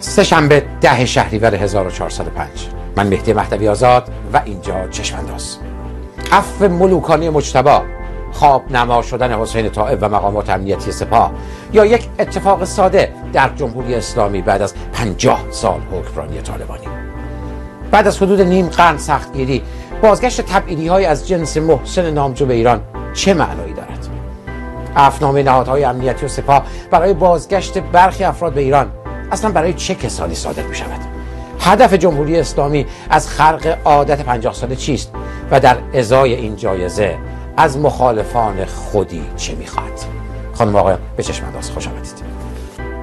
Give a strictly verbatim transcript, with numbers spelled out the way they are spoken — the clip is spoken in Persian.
سه شنبه ده شهریور هزار و چهارصد و پنج. من مهدی مهدوی آزاد و اینجا چشم‌انداز. عفو ملوکانه مجتبی، خواب نما شدن حسین طائب و مقامات امنیتی سپاه، یا یک اتفاق ساده در جمهوری اسلامی بعد از پنجاه سال حکمرانی طالبانی. بعد از حدود نیم قرن سختگیری، بازگشت تبعیدی های از جنس محسن نامجو به ایران چه معنایی دارد؟ عفونامه نهادهای امنیتی و سپاه برای بازگشت برخی افراد به ایران اصلا برای چه کسانی صادر می شود؟ هدف جمهوری اسلامی از خرق عادت پنجاه ساله چیست و در ازای این جایزه از مخالفان خودی چه میخواد؟ خانم و آقایان، به چشم انداز خوش آمدید.